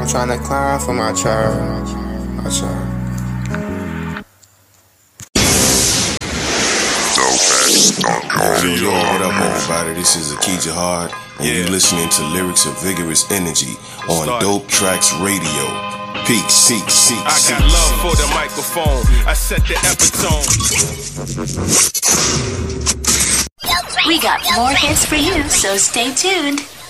I'm trying to climb for my child. My child. Yo, what up, everybody? This is Akija Hard, and you're listening to Lyrics of Vigorous Energy on Dope Tracks Radio. Peace. I got love for the microphone. I set the epitome. We got more hits for you, so stay tuned.